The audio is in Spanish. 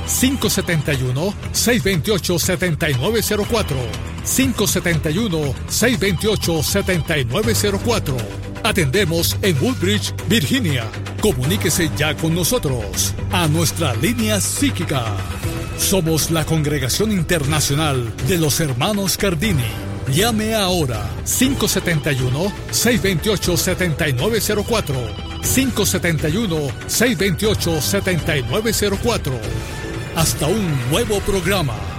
571-628-7904. 571-628-7904. Atendemos en Woodbridge, Virginia. Comuníquese ya con nosotros a nuestra línea psíquica. Somos la Congregación Internacional de los Hermanos Cardini. Llame ahora 571-628-7904. 571-628-7904. Hasta un nuevo programa.